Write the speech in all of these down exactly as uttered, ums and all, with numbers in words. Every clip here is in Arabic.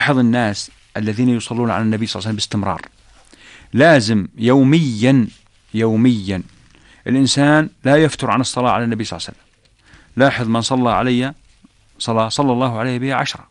لاحظ الناس الذين يصلون على النبي صلى الله عليه وسلم باستمرار، لازم يوميا يوميا الإنسان لا يفتر عن الصلاة على النبي صلى الله عليه وسلم. لاحظ من صلى علي صلاة صلى الله عليه بها عشرة.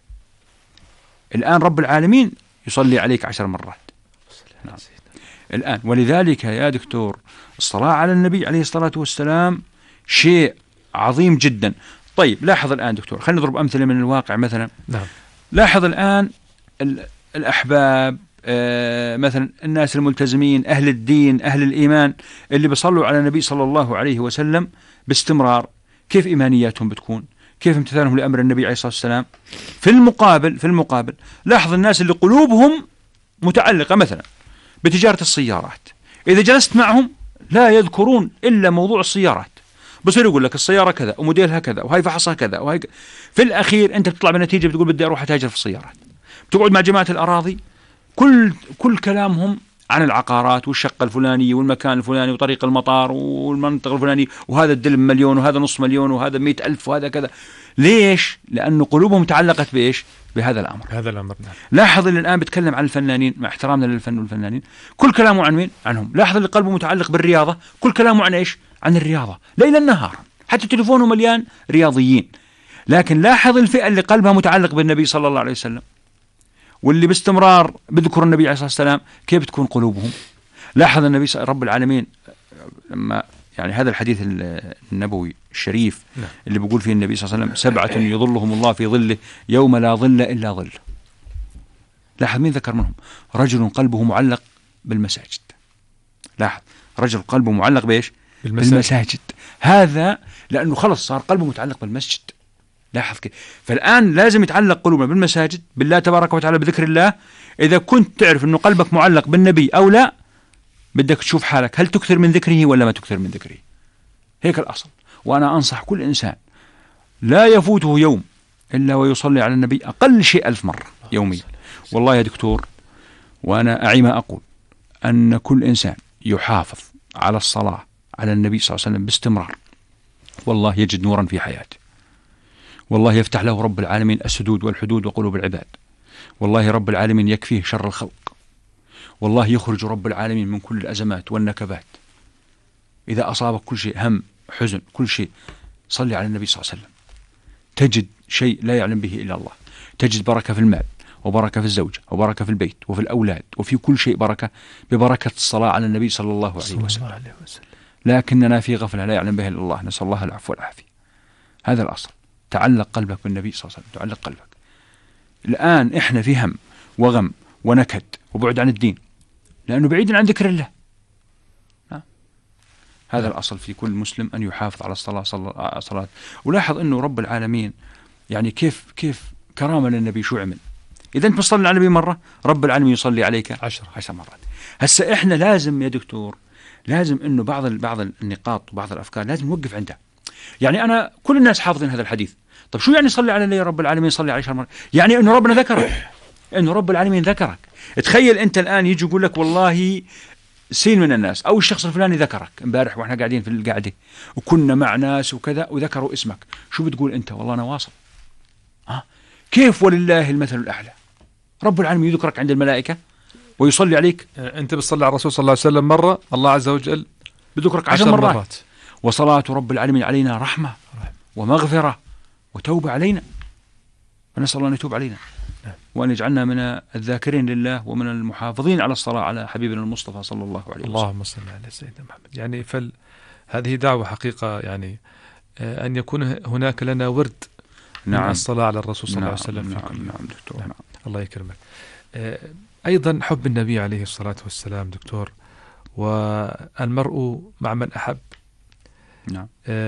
الآن رب العالمين يصلي عليك عشر مرات. نعم. الآن ولذلك يا دكتور الصلاة على النبي عليه الصلاة والسلام شيء عظيم جدا. طيب لاحظ الآن دكتور، خلينا نضرب أمثلة من الواقع مثلا. نعم. لاحظ الآن الأحباب آه مثلا الناس الملتزمين أهل الدين أهل الإيمان اللي بيصلوا على النبي صلى الله عليه وسلم باستمرار، كيف إيمانياتهم بتكون؟ كيف امتثالهم لأمر النبي عليه الصلاة والسلام؟ في المقابل في المقابل لاحظ الناس اللي قلوبهم متعلقة مثلا بتجارة السيارات، إذا جلست معهم لا يذكرون إلا موضوع السيارات، بصير يقول لك السيارة كذا وموديلها كذا وهي فحصها كذا وهي ك... في الأخير أنت بتطلع بنتيجة بتقول بدي أروح أتاجر في السيارات. بتقعد مع جماعة الأراضي كل كل كلامهم عن العقارات والشقة الفلانية والمكان الفلاني وطريق المطار والمنطقة الفلانية، وهذا الدلم مليون وهذا نص مليون وهذا مئة ألف وهذا كذا. ليش؟ لأنه قلوبهم تعلقت بإيش؟ بهذا الأمر. هذا الأمر. نعم. لاحظ اللي الآن بتكلم عن الفنانين مع احترامنا للفن والفنانين، كل كلامه عن مين؟ عنهم. لاحظ اللي قلبه متعلق بالرياضة كل كلامه عن إيش؟ عن الرياضة ليلا نهار، حتى تليفونه مليان رياضيين. لكن لاحظ الفئة اللي قلبها متعلق بالنبي صلى الله عليه وسلم واللي باستمرار بذكر النبي عليه الصلاة والسلام، كيف تكون قلوبهم؟ لاحظ النبي رب العالمين لما يعني هذا الحديث النبوي الشريف اللي بيقول فيه النبي صلى الله عليه وسلم سبعة يظلهم الله في ظله يوم لا ظل إلا ظل. لاحظ مين ذكر منهم؟ رجل قلبه معلق بالمساجد. لاحظ رجل قلبه معلق بإيش؟ بالمساجد. بالمساجد. هذا لأنه خلص صار قلبه متعلق بالمسجد. لاحظ كيف. فالآن لازم يتعلق قلوبنا بالمساجد بالله تبارك وتعالى بذكر الله. إذا كنت تعرف أنه قلبك معلق بالنبي أو لا، بدك تشوف حالك هل تكثر من ذكره ولا ما تكثر من ذكره. هيك الأصل. وأنا أنصح كل إنسان لا يفوته يوم إلا ويصلي على النبي أقل شيء ألف مرة يوميا. والله يا دكتور وأنا أعي ما أقول أن كل إنسان يحافظ على الصلاة على النبي صلى الله عليه وسلم باستمرار والله يجد نورا في حياته، والله يفتح له رب العالمين السدود والحدود وقلوب العباد، والله رب العالمين يكفيه شر الخلق، والله يخرج رب العالمين من كل الأزمات والنكبات. إذا أصابك كل شيء هم حزن كل شيء صلي على النبي صلى الله عليه وسلم تجد شيء لا يعلم به إلا الله. تجد بركة في المال وبركة في الزوجة وبركة في البيت وفي الأولاد وفي كل شيء بركة ببركة الصلاة على النبي صلى الله عليه وسلم. لكننا في غفلة لا يعلم به إلا الله، نسأل الله العفو والعافية. هذا الأصل. تعلق قلبك بالنبي صلى الله عليه وسلم، تعلق قلبك. الآن إحنا في هم وغم ونكد وبعد عن الدين لأنه بعيد عن ذكر الله. هذا الأصل في كل مسلم أن يحافظ على الصلاة صلاة, صلاة. ولاحظ أنه رب العالمين يعني كيف كيف كرامة للنبي شو عمل. إذا أنت بتصلي على النبي مرة رب العالمين يصلي عليك عشر عشر مرات. هسا إحنا لازم يا دكتور لازم أنه بعض بعض النقاط وبعض الأفكار لازم نوقف عندها. يعني أنا كل الناس حافظين هذا الحديث. طب شو يعني صلي على النبي رب العالمين صلي عليه عشر مرات؟ يعني أنه ربنا ذكرك، أنه رب العالمين ذكرك. تخيل أنت الآن يجي يقول لك والله سين من الناس أو الشخص الفلاني ذكرك امبارح وإحنا قاعدين في القعدة وكنا مع ناس وكذا وذكروا اسمك، شو بتقول أنت؟ والله أنا واصل. ها كيف ولله المثل الأعلى. رب العالمين يذكرك عند الملائكة ويصلي عليك. أنت بتصلي على الرسول صلى الله عليه وسلم مرة، الله عز وجل بذكرك عشر مرات. مرات. وصلاة رب العالمين علينا رحمة ومغفرة وتوبة علينا، ونسأل الله أن يتوب علينا وأن يجعلنا من الذاكرين لله ومن المحافظين على الصلاة على حبيبنا المصطفى صلى الله عليه وسلم. اللهم صل على سيدنا محمد. يعني فل هذه دعوة حقيقة، يعني أن يكون هناك لنا ورد نعم. من الصلاة على الرسول صلى الله نعم. عليه وسلم. نعم. نعم دكتور. نعم. الله يكرمك. أيضا حب النبي عليه الصلاة والسلام دكتور، والمرء مع من أحب. نعم.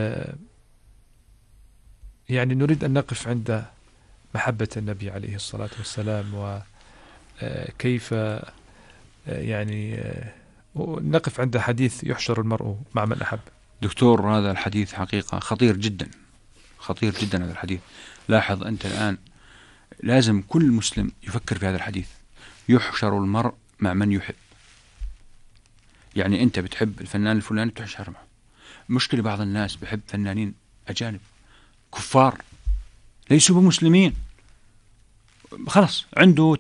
يعني نريد أن نقف عند محبة النبي عليه الصلاة والسلام، وكيف يعني نقف عند حديث يحشر المرء مع من أحب. دكتور هذا الحديث حقيقة خطير جدا، خطير جدا هذا الحديث. لاحظ أنت الآن لازم كل مسلم يفكر في هذا الحديث، يحشر المرء مع من يحب. يعني أنت بتحب الفنان الفلاني تحشر معه. مشكلة بعض الناس بحب فنانين أجانب كفار ليسوا بمسلمين خلاص عنده